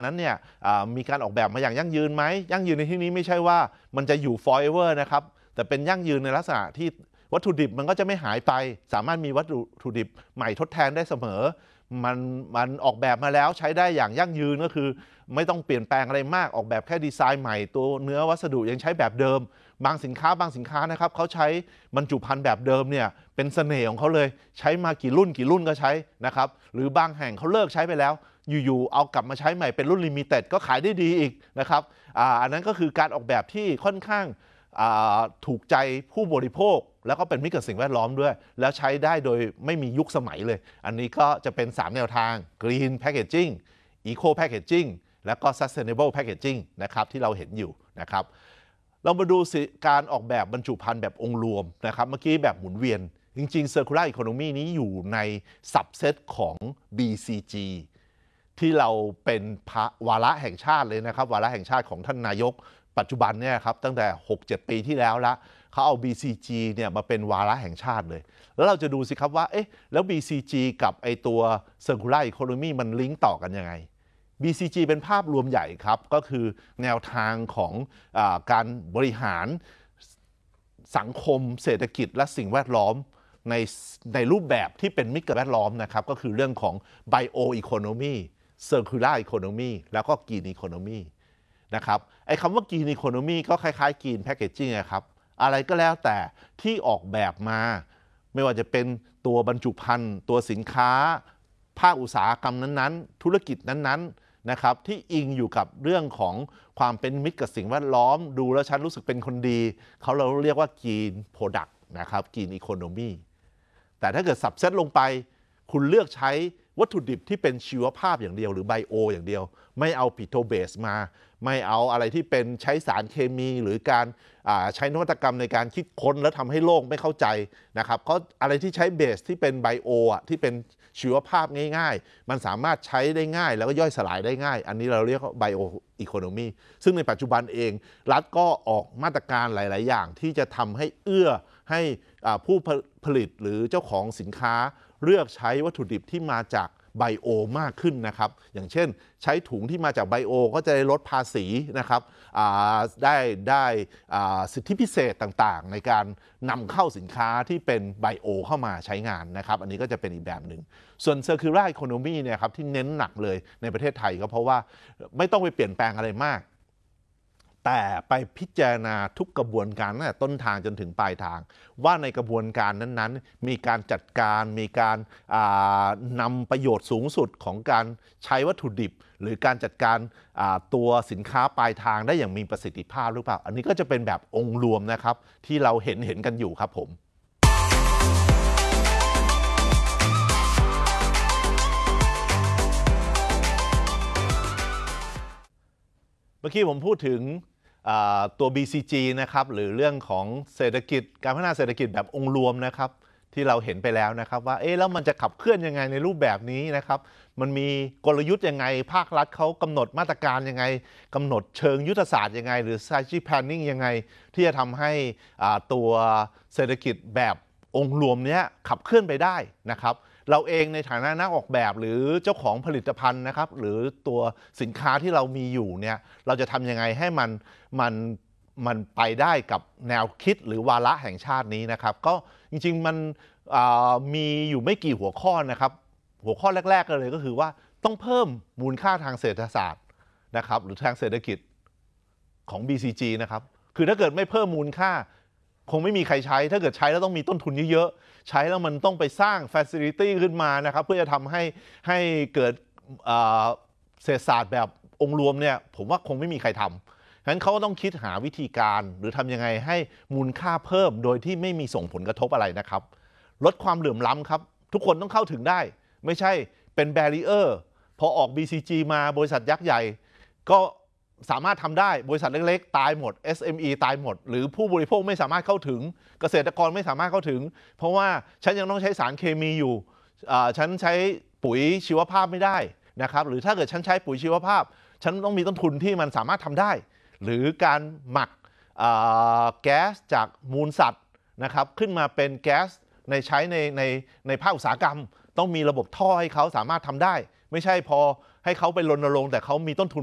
นั้นเนี่ยมีการออกแบบมาอย่างยั่งยืนไหมยั่งยืนในที่นี้ไม่ใช่ว่ามันจะอยู่ forever นะครับแต่เป็นยั่งยืนในลักษณะที่วัตถุดิบมันก็จะไม่หายไปสามารถมีวัตถุดิบใหม่ทดแทนได้เสมอมันออกแบบมาแล้วใช้ได้อย่างยั่งยืนก็คือไม่ต้องเปลี่ยนแปลงอะไรมากออกแบบแค่ดีไซน์ใหม่ตัวเนื้อวัสดุยังใช้แบบเดิมบางสินค้านะครับเขาใช้บรรจุภัณฑ์แบบเดิมเนี่ยเป็นเสน่ห์ของเขาเลยใช้มากี่รุ่นก็ใช้นะครับหรือบางแห่งเขาเลิกใช้ไปแล้วอยู่ๆเอากลับมาใช้ใหม่เป็นรุ่นลิมิเต็ดก็ขายได้ดีอีกนะครับอันนั้นก็คือการออกแบบที่ค่อนข้างถูกใจผู้บริโภคแล้วก็เป็นมิตรกับสิ่งแวดล้อมด้วยแล้วใช้ได้โดยไม่มียุคสมัยเลยอันนี้ก็จะเป็น3แนวทาง Green Packaging Eco Packaging และก็ Sustainable Packaging นะครับที่เราเห็นอยู่นะครับเรามาดูการออกแบบบรรจุภัณฑ์แบบองค์รวมนะครับเมื่อกี้แบบหมุนเวียนจริงๆ Circular Economy นี้อยู่ใน subset ของ BCG ที่เราเป็นวาระแห่งชาติเลยนะครับวาระแห่งชาติของท่านนายกปัจจุบันเนี่ยครับตั้งแต่ 6-7 ปีที่แล้วละเขาเอา BCG เนี่ยมาเป็นวาระแห่งชาติเลยแล้วเราจะดูสิครับว่าเอ๊ะแล้ว BCG กับไอตัว Circular Economy มันลิงก์ต่อกันยังไง BCG เป็นภาพรวมใหญ่ครับก็คือแนวทางของการบริหารสังคมเศรษฐกิจและสิ่งแวดล้อมในรูปแบบที่เป็นมิตรกับแวดล้อมนะครับก็คือเรื่องของ Bio Economy Circular Economy แล้วก็ Green Economy นะครับไอ้คำว่า Green Economy ก็คล้ายๆ Green Packaging นะครับอะไรก็แล้วแต่ที่ออกแบบมาไม่ว่าจะเป็นตัวบรรจุภัณฑ์ตัวสินค้าภาคอุตสาหกรรมนั้นๆธุรกิจนั้นๆนะครับที่อิงอยู่กับเรื่องของความเป็นมิตรกับสิ่งแวดล้อมดูแล้วฉันรู้สึกเป็นคนดีเขาเราเรียกว่า Green Product นะครับ Green Economy แต่ถ้าเกิดสับเซตลงไปคุณเลือกใช้วัตถุดิบที่เป็นชีวภาพอย่างเดียวหรือไบโออย่างเดียวไม่เอาปิโตเบสมาไม่เอาอะไรที่เป็นใช้สารเคมีหรือการใช้นวัตกรรมในการคิดค้นแล้วทำให้โลกไม่เข้าใจนะครับเพราะอะไรที่ใช้เบสที่เป็นไบโอที่เป็นชีวภาพง่ายๆมันสามารถใช้ได้ง่ายแล้วก็ย่อยสลายได้ง่ายอันนี้เราเรียกว่าไบโออีโคโนมีซึ่งในปัจจุบันเองรัฐก็ออกมาตรการหลายๆอย่างที่จะทำให้เอื้อให้ผู้ผลิตหรือเจ้าของสินค้าเลือกใช้วัตถุดิบที่มาจากไบโอมากขึ้นนะครับอย่างเช่นใช้ถุงที่มาจากไบโอก็จะได้ลดภาษีนะครับได้สิทธิพิเศษต่างๆในการนำเข้าสินค้าที่เป็นไบโอเข้ามาใช้งานนะครับอันนี้ก็จะเป็นอีกแบบหนึ่งส่วน Circular Economy เนี่ยครับที่เน้นหนักเลยในประเทศไทยก็เพราะว่าไม่ต้องไปเปลี่ยนแปลงอะไรมากแต่ไปพิจารณาทุกกระบวนการตั้งแต่ต้นทางจนถึงปลายทางว่าในกระบวนการนั้นๆมีการจัดการมีการนำประโยชน์สูงสุดของการใช้วัตถุดิบหรือการจัดการตัวสินค้าปลายทางได้อย่างมีประสิทธิภาพหรือเปล่าอันนี้ก็จะเป็นแบบองค์รวมนะครับที่เราเห็นกันอยู่ครับผมเมื่อกี้ผมพูดถึงตัว BCG นะครับหรือเรื่องของเศรษฐกิจการพัฒนาเศรษฐกิจแบบองค์รวมนะครับที่เราเห็นไปแล้วนะครับว่าแล้วมันจะขับเคลื่อนยังไงในรูปแบบนี้นะครับมันมีกลยุทธ์ยังไงภาครัฐเขากำหนดมาตรการยังไงกำหนดเชิงยุทธศาสตร์ยังไงหรือ strategy planning ยังไงที่จะทำให้ตัวเศรษฐกิจแบบองค์รวมนี้ขับเคลื่อนไปได้นะครับเราเองในฐานะนักออกแบบหรือเจ้าของผลิตภัณฑ์นะครับหรือตัวสินค้าที่เรามีอยู่เนี่ยเราจะทำยังไงให้มันไปได้กับแนวคิดหรือวาระแห่งชาตินี้นะครับก็จริงๆมันมีอยู่ไม่กี่หัวข้อนะครับหัวข้อแรกๆเลยก็คือว่าต้องเพิ่มมูลค่าทางเศรษฐศาสตร์นะครับหรือทางเศรษฐกิจของ BCG นะครับคือถ้าเกิดไม่เพิ่มมูลค่าคงไม่มีใครใช้ถ้าเกิดใช้แล้วต้องมีต้นทุนเยอะๆใช้แล้วมันต้องไปสร้าง facility ขึ้นมานะครับเพื่อจะทำให้เกิดเศรษฐศาสตร์แบบองค์รวมเนี่ยผมว่าคงไม่มีใครทำฉะนั้นเขาก็ต้องคิดหาวิธีการหรือทำยังไงให้มูลค่าเพิ่มโดยที่ไม่มีส่งผลกระทบอะไรนะครับลดความเหลื่อมล้ำครับทุกคนต้องเข้าถึงได้ไม่ใช่เป็นแบรีเออร์พอออก BCG มาบริษัทยักษ์ใหญ่ก็สามารถทำได้บริษัทเล็กๆตายหมด SME ตายหมดหรือผู้บริโภคไม่สามารถเข้าถึงเกษตรกรไม่สามารถเข้าถึงเพราะว่าฉันยังต้องใช้สารเคมีอยู่ฉันใช้ปุ๋ยชีวภาพไม่ได้นะครับหรือถ้าเกิดฉันใช้ปุ๋ยชีวภาพฉันต้องมีต้นทุนที่มันสามารถทำได้หรือการหมักแก๊สจากมูลสัตว์นะครับขึ้นมาเป็นแก๊สใช้ในภาคอุตสาหกรรมต้องมีระบบท่อให้เขาสามารถทำได้ไม่ใช่พอให้เขาไปรณรงค์แต่เขามีต้นทุน